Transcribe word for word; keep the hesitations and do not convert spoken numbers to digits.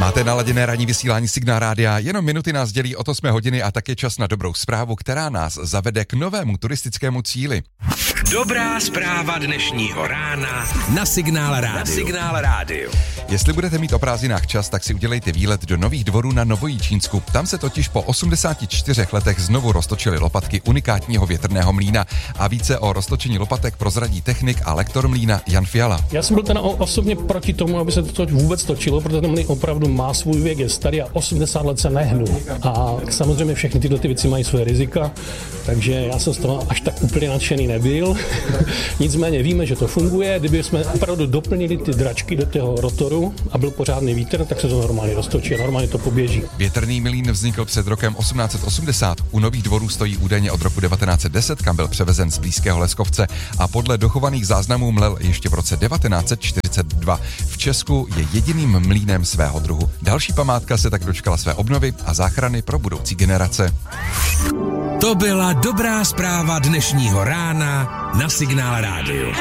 Máte naladěné ranní vysílání Signál rádia, jenom minuty nás dělí od osmé hodiny a tak je čas na dobrou zprávu, která nás zavede k novému turistickému cíli. Dobrá zpráva dnešního rána na Signál rádiu. Na Signál rádiu. Jestli budete mít o prázdninách čas, tak si udělejte výlet do Nových Dvorů na Novojičínsku. Tam se totiž po osmdesáti čtyřech letech znovu roztočily lopatky unikátního větrného mlýna a více o roztočení lopatek prozradí technik a lektor mlýna Jan Fiala. Já jsem byl ten osobně proti tomu, aby se to vůbec točilo, protože ten mlýn opravdu má svůj věk, je starý a osmdesát let se nehnul. A samozřejmě všechny tyto ty věci mají své rizika, takže já jsem z toho až tak úplně nadšený nebyl. Nicméně víme, že to funguje. Kdyby jsme opravdu doplnili ty dračky do toho rotoru a byl pořádný vítr, tak se to normálně roztočí, normálně to poběží. Větrný mlýn vznikl před rokem osmnáct set osmdesát. U Nových Dvorů stojí údajně od roku devatenáct set deset, kam byl převezen z blízkého Leskovce a podle dochovaných záznamů mlel ještě v roce devatenáct set čtyřicet dva. V Česku je jediným mlýnem svého druhu. Další památka se tak dočkala své obnovy a záchrany pro budoucí generace. To byla dobrá zpráva dnešního rána na Signál rádiu.